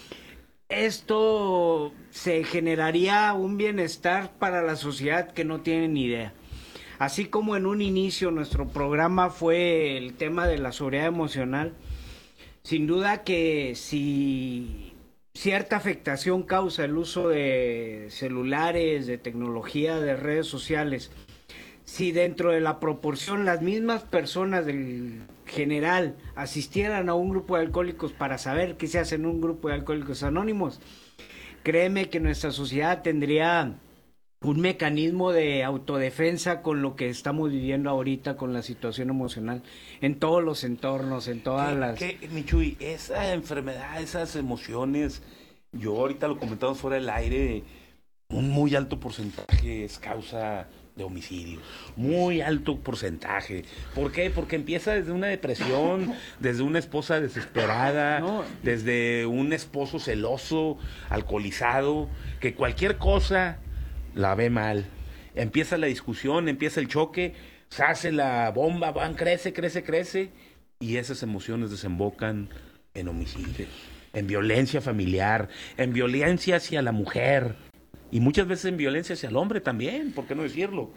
esto se generaría un bienestar para la sociedad que no tienen ni idea. Así como en un inicio nuestro programa fue el tema de la sobriedad emocional, sin duda que si cierta afectación causa el uso de celulares, de tecnología, de redes sociales, si dentro de la proporción las mismas personas del general asistieran a un grupo de alcohólicos para saber qué se hace en un grupo de Alcohólicos Anónimos, créeme que nuestra sociedad tendría un mecanismo de autodefensa con lo que estamos viviendo ahorita con la situación emocional en todos los entornos, en todas las...
Michuy, esa enfermedad, esas emociones, yo ahorita lo comentamos fuera del aire, un muy alto porcentaje es causa de homicidio, muy alto porcentaje. ¿Por qué? Porque empieza desde una depresión, desde una esposa desesperada, desde un esposo celoso, alcoholizado, que cualquier cosa la ve mal. Empieza la discusión, empieza el choque, se hace la bomba, crece, y esas emociones desembocan en homicidios, en violencia familiar, en violencia hacia la mujer, y muchas veces en violencia hacia el hombre también, ¿por qué no decirlo?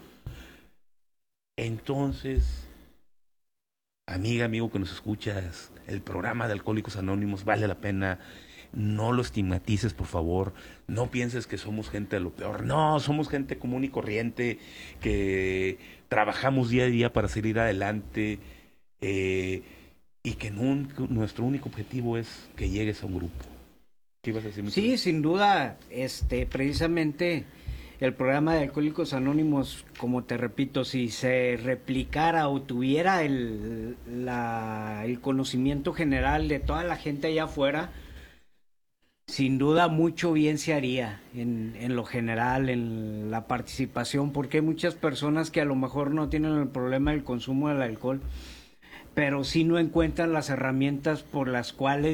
Entonces, amiga, amigo que nos escuchas, el programa de Alcohólicos Anónimos vale la pena. No lo estigmatices, por favor. No pienses que somos gente de lo peor. No, somos gente común y corriente que trabajamos día a día para salir adelante, y que nuestro único objetivo es que llegues a un grupo. ¿Qué ibas a decir?
Sí, sin duda, precisamente el programa de Alcohólicos Anónimos, como te repito, si se replicara o tuviera el conocimiento general de toda la gente allá afuera, sin duda mucho bien se haría en lo general, en la participación, porque hay muchas personas que a lo mejor no tienen el problema del consumo del alcohol, pero sí no encuentran las herramientas por las cuales